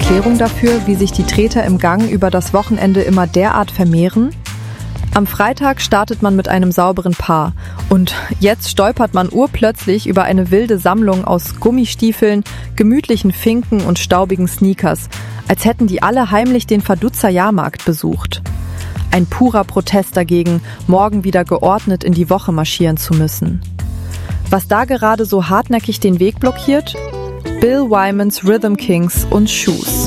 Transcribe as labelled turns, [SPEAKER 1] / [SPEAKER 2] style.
[SPEAKER 1] Erklärung dafür, wie sich die Treter im Gang über das Wochenende immer derart vermehren? Am Freitag startet man mit einem sauberen Paar und jetzt stolpert man urplötzlich über eine wilde Sammlung aus Gummistiefeln, gemütlichen Finken und staubigen Sneakers, als hätten die alle heimlich den Vaduz-er Jahrmarkt besucht. Ein purer Protest dagegen, morgen wieder geordnet in die Woche marschieren zu müssen. Was da gerade so hartnäckig den Weg blockiert? Bill Wymans Rhythm Kings und Shoes.